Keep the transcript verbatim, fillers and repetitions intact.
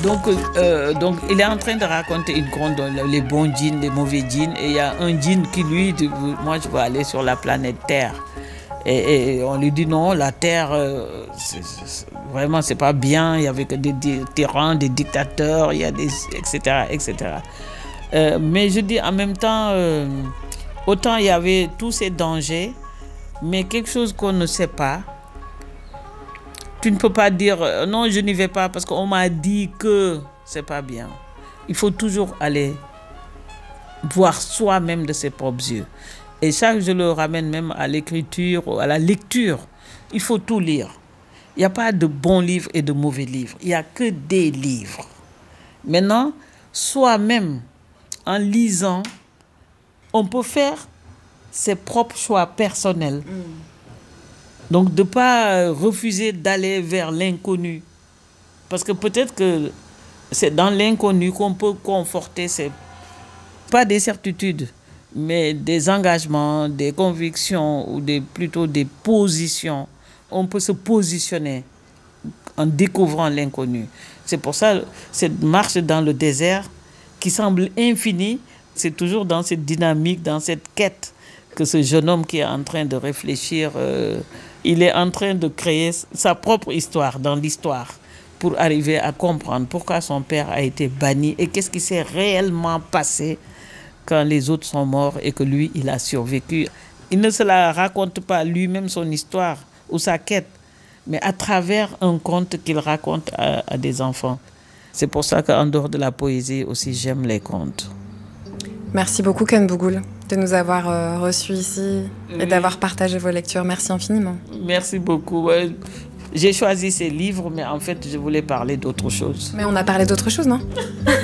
Donc, euh, donc, il est en train de raconter une conte, les bons djinns, les mauvais djinns. Et il y a un djinn qui, lui, dit, moi, je veux aller sur la planète Terre. Et, et on lui dit non, la Terre, euh, c'est, c'est, vraiment, c'est pas bien. Il y avait que des, des tyrans, des dictateurs, il y a des, et cetera, et cetera. Euh, mais je dis en même temps, euh, autant il y avait tous ces dangers, mais quelque chose qu'on ne sait pas. Tu ne peux pas dire euh, non, je n'y vais pas parce qu'on m'a dit que c'est pas bien. Il faut toujours aller voir soi-même de ses propres yeux. Et ça, je le ramène même à l'écriture, à la lecture. Il faut tout lire. Il n'y a pas de bons livres et de mauvais livres. Il n'y a que des livres. Maintenant, soi-même, en lisant, on peut faire ses propres choix personnels. Mm. Donc, de ne pas refuser d'aller vers l'inconnu. Parce que peut-être que c'est dans l'inconnu qu'on peut conforter ses, pas des certitudes, mais des engagements, des convictions ou des, plutôt des positions. On peut se positionner en découvrant l'inconnu. C'est pour ça cette marche dans le désert qui semble infinie, c'est toujours dans cette dynamique, dans cette quête que ce jeune homme qui est en train de réfléchir, euh, il est en train de créer sa propre histoire dans l'histoire pour arriver à comprendre pourquoi son père a été banni et qu'est-ce qui s'est réellement passé quand les autres sont morts et que lui, il a survécu. Il ne se la raconte pas lui-même son histoire ou sa quête, mais à travers un conte qu'il raconte à, à des enfants. C'est pour ça qu'en dehors de la poésie aussi, j'aime les contes. Merci beaucoup Ken Bougoul de nous avoir euh, reçus ici et oui. d'avoir partagé vos lectures. Merci infiniment. Merci beaucoup. J'ai choisi ces livres, mais en fait, je voulais parler d'autre chose. Mais on a parlé d'autre chose, non ?